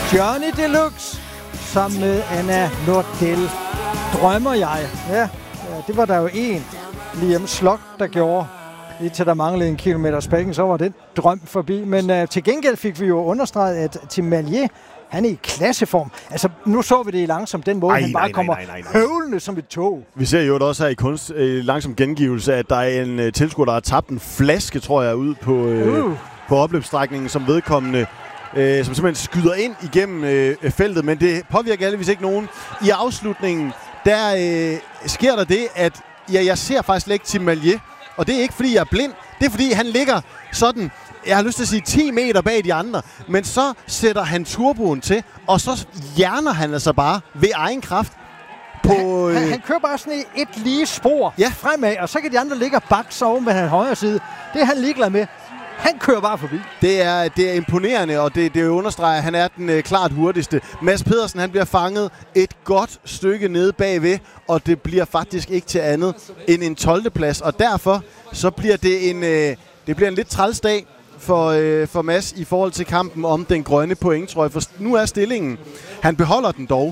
Johnny Deluxe sammen med Anna Nordell. Drømmer jeg. Ja, det var der jo en Liam Slock, der gjorde. Lige til der manglede en kilometer spækken, så var den drøm forbi. Men til gengæld fik vi jo understreget, at Tim Merlier, han er i klasseform. Altså, nu så vi det i langsomt den måde, han bare kommer høvlende som et tog. Vi ser jo også her i langsom gengivelse, at der er en tilskuer, der har tabt en flaske, tror jeg, ud på opløbsstrækningen, som vedkommende, som simpelthen skyder ind igennem feltet. Men det påvirker heldigvis ikke nogen. I afslutningen, der sker der det, at jeg ser faktisk ikke Tim Merlier. Og det er ikke, fordi jeg er blind. Det er, fordi han ligger sådan, jeg har lyst til at sige 10 meter bag de andre. Men så sætter han turboen til, og så hjerner han altså bare ved egen kraft. Han kører bare sådan et lige spor fremad, og så kan de andre ligge og bakse oven ved hans højre side. Det er han ligeglad med. Han kører bare forbi. Det er imponerende, og det understreger, at han er den klart hurtigste. Mads Pedersen, han bliver fanget et godt stykke nede bagved, og det bliver faktisk ikke til andet end en 12. plads. Og derfor så bliver det en lidt træls dag for Mads i forhold til kampen om den grønne pointtrøje. For nu er stillingen, han beholder den dog.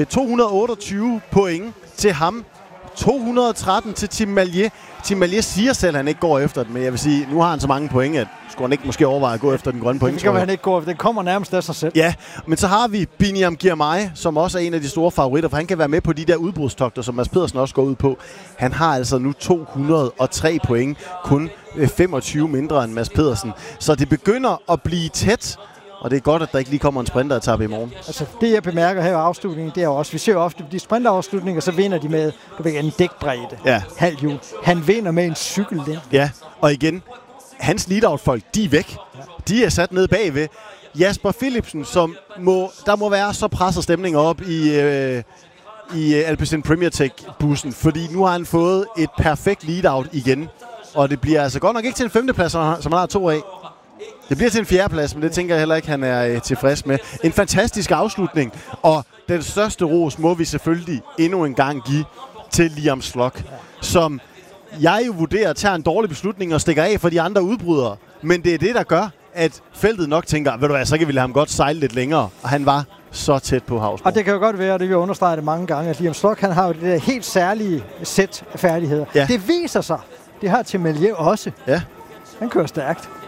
228 point til ham. 213 til Tim Merlier. Tim Merlier siger selv, at han ikke går efter den, men jeg vil sige, nu har han så mange point, at skulle han ikke måske overveje at gå efter den grønne point. Det skal han ikke gå efter. Den kommer nærmest af sig selv. Ja, men så har vi Biniam Girmay, som også er en af de store favoritter, for han kan være med på de der udbrudstogter, som Mads Pedersen også går ud på. Han har altså nu 203 point, kun 25 mindre end Mads Pedersen. Så det begynder at blive tæt. Og det er godt, at der ikke lige kommer en sprinteretappe i morgen. Altså, det jeg bemærker her i afslutningen, det er også, vi ser jo ofte de sprinterafslutninger, så vinder de med en dækbredde. Halv hjul. Han vinder med en cykellængde. Ja, og igen, hans lead-out-folk, de er væk. Ja. De er sat nede bagved. Jasper Philipsen, der må være så presset stemning op i Alpecin Premier Tech-bussen, fordi nu har han fået et perfekt lead-out igen. Og det bliver altså godt nok ikke til en 5. plads, som han har 2 af. Det bliver til en 4. plads, men det tænker jeg heller ikke, han er tilfreds med. En fantastisk afslutning, og den største ros må vi selvfølgelig endnu en gang give til Liam Slock, som jeg jo vurderer tager en dårlig beslutning og stikker af for de andre udbrydere. Men det er det, der gør, at feltet nok tænker, ved du hvad, så kan vi lade ham godt sejle lidt længere. Og han var så tæt på Hausborg. Og det kan jo godt være, og det vil understrege det mange gange, at Liam Slock, han har jo det der helt særlige sæt af færdigheder. Ja. Det viser sig. Det har Tim Merlier også. Ja. Han kører stærkt.